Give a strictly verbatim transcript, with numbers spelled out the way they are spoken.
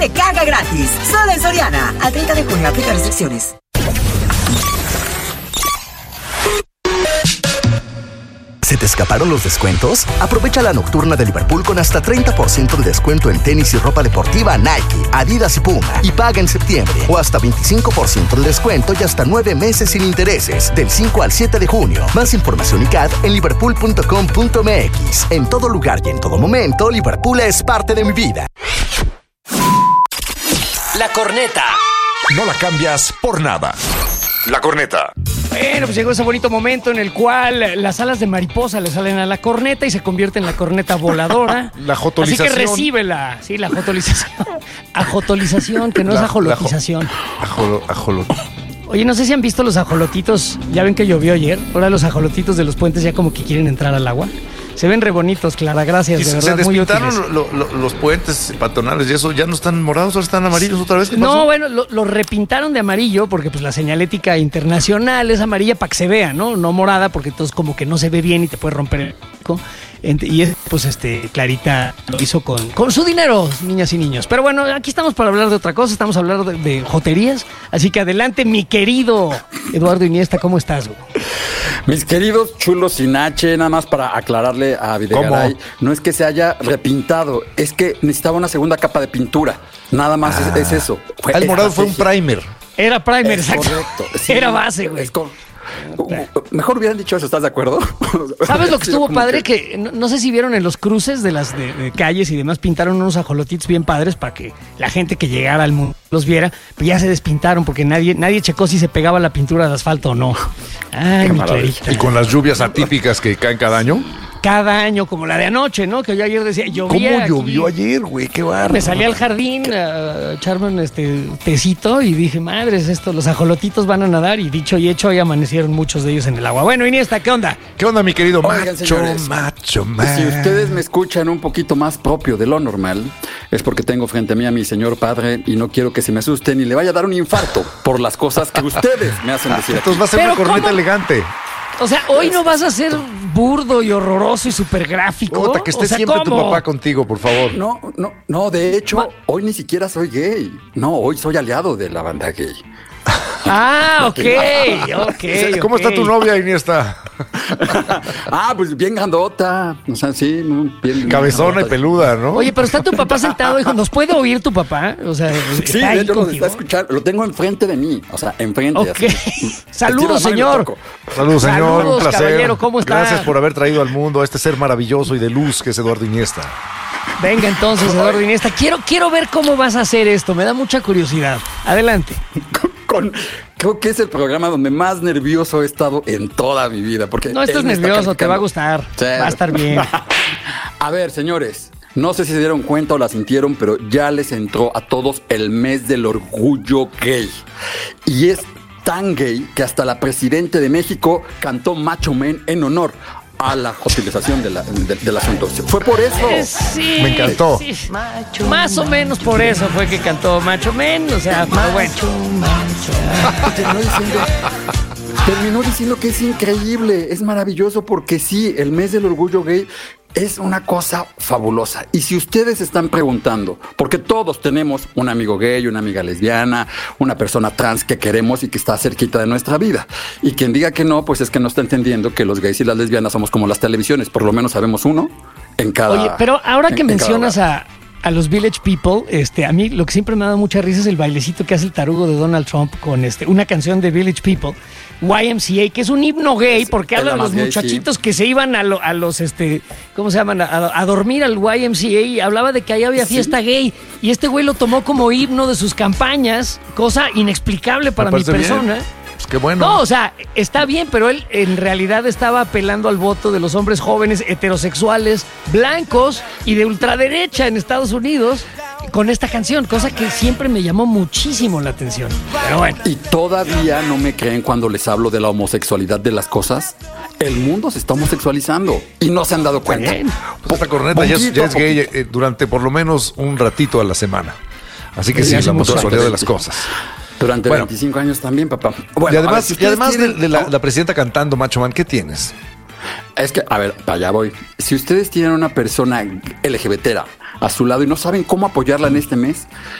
recarga gratis. Solo en Soriana. Al treinta de junio aplica restricciones. ¿Se te escaparon los descuentos? Aprovecha la nocturna de Liverpool con hasta treinta por ciento de descuento en tenis y ropa deportiva Nike, Adidas y Puma. Y paga en septiembre. O hasta veinticinco por ciento de descuento y hasta nueve meses sin intereses. Del cinco al siete de junio. Más información y C A D en liverpool punto com punto m x. En todo lugar y en todo momento, Liverpool es parte de mi vida. La corneta. No la cambias por nada. La corneta. Bueno, pues llegó ese bonito momento en el cual las alas de mariposa le salen a la corneta y se convierte en la corneta voladora. La jotolización. Así que recíbela. Sí, la jotolización. Ajotolización, que no la, es ajolotización. Ajolo, ajolo. Oye, no sé si han visto los ajolotitos. Ya ven que llovió ayer. Ahora los ajolotitos de los puentes ya como que quieren entrar al agua. Se ven re bonitos, Clara, gracias, y de se, verdad, se muy despintaron lo, lo, los puentes peatonales y eso, ¿ya no están morados, ahora están amarillos otra vez? ¿Qué no, pasó? bueno, los lo repintaron de amarillo porque pues la señalética internacional es amarilla para que se vea, ¿no? No morada porque entonces como que no se ve bien y te puede romper el pico. Y es, pues este, Clarita lo hizo con, con su dinero, niñas y niños. Pero bueno, aquí estamos para hablar de otra cosa, estamos hablando de, de joterías. Así que adelante, mi querido Eduardo Iniesta, ¿cómo estás, güey? Mis queridos chulos sin H, nada más para aclararle a Videgaray, ¿cómo? No es que se haya repintado, es que necesitaba una segunda capa de pintura. Nada más ah, es, es eso. Fue el morado fue un primer. Era primer, es exacto. Correcto. Sí, era base, güey. Mejor hubieran dicho eso, ¿estás de acuerdo? ¿Sabes lo que estuvo padre? Que, que no, no sé si vieron en los cruces de las de, de calles y demás, pintaron unos ajolotitos bien padres para que la gente que llegara al mundo los viera, pero ya se despintaron porque nadie, nadie checó si se pegaba la pintura de asfalto o no. Ay, mi Clarita. Y con las lluvias atípicas que caen cada año. Cada año, como la de anoche, ¿no? Que yo ayer decía, llovía. ¿Cómo llovió aquí ayer, güey? Qué bárbaro. Me salí al jardín a echarme un este, tecito y dije, madres, esto, los ajolotitos van a nadar. Y dicho y hecho, hoy amanecieron muchos de ellos en el agua. Bueno, Iniesta, ¿qué onda? ¿Qué onda, mi querido Oigan, macho, señores, macho, macho? Si ustedes me escuchan un poquito más propio de lo normal, es porque tengo frente a mí a mi señor padre y no quiero que se me asusten y le vaya a dar un infarto por las cosas que ustedes me hacen decir. Entonces va a ser Pero una corneta ¿cómo? Elegante. O sea, hoy no vas a ser burdo y horroroso y súper gráfico. Ota, que esté o sea, siempre ¿cómo? tu papá contigo, por favor. No, no, no, de hecho, Ma- hoy ni siquiera soy gay. No, hoy soy aliado de la banda gay. Ah, ok, ok. ¿Cómo okay. está tu novia, Iniesta? Ah, pues bien grandota. O sea, sí, bien. Cabezona bien y peluda, ¿no? Oye, pero está tu papá sentado, hijo. ¿Nos puede oír tu papá? O sea, Sí, está de ahí hecho nos contigo. está escuchando. Lo tengo enfrente de mí. O sea, enfrente. Ok. Así. Saludos, señor. Saludos, señor. Saludos, un placer. caballero, ¿cómo está? Gracias por haber traído al mundo a este ser maravilloso y de luz que es Eduardo Iniesta. Venga entonces, Eduardo Iniesta. Quiero, quiero ver cómo vas a hacer esto. Me da mucha curiosidad. Adelante. Con, creo que es el programa donde más nervioso he estado en toda mi vida. Porque No estés él me está nervioso, te va a calificando. gustar. Sí. Va a estar bien. A ver, señores, no sé si se dieron cuenta o la sintieron, pero ya les entró a todos el mes del orgullo gay. Y es tan gay que hasta la presidenta de México cantó Macho Man en honor a la utilización de la, de, del asunto. Fue por eso. Eh, sí, Me encantó. sí. Más o menos por eso fue que cantó Macho Man. O sea, pero bueno. Terminó diciendo, terminó diciendo que es increíble, es maravilloso, porque sí, el mes del orgullo gay es una cosa fabulosa. Y si ustedes están preguntando, porque todos tenemos un amigo gay, una amiga lesbiana, una persona trans que queremos y que está cerquita de nuestra vida. Y quien diga que no, pues es que no está entendiendo que los gays y las lesbianas somos como las televisiones. Por lo menos sabemos uno en cada... Oye, pero ahora que en- en cada mencionas hogar. a, a los Village People, este, a mí lo que siempre me ha dado mucha risa es el bailecito que hace el tarugo de Donald Trump con este, una canción de Village People, Y M C A, que es un himno gay, porque Es habla la de los más gay, muchachitos que se iban a, lo- a los, este, ¿cómo se llaman? A, a dormir al Y M C A y hablaba de que ahí había fiesta gay. Y este güey lo tomó como himno de sus campañas, cosa inexplicable para mi parece bien. persona. Pues qué bueno. No, o sea, está bien, pero él en realidad estaba apelando al voto de los hombres jóvenes, heterosexuales, blancos y de ultraderecha en Estados Unidos con esta canción, cosa que siempre me llamó muchísimo la atención. Pero bueno. Y todavía no me creen cuando les hablo de la homosexualidad de las cosas. El mundo se está homosexualizando y no se han dado cuenta. Bien. Pues esta corneta ya es, Poquito ya a es gay poquito. eh, durante por lo menos un ratito a la semana. Así que Sí, sí, hace la mucho homosexualidad de rato. las cosas. Durante Bueno. veinticinco años también, papá. y Bueno, a ver, además, si y ustedes además de, tienen- de la, no, la presidenta cantando Macho Man, ¿qué tienes? Es que, a ver, para allá voy. Si ustedes tienen una persona L G B T a su lado y no saben cómo apoyarla en este mes,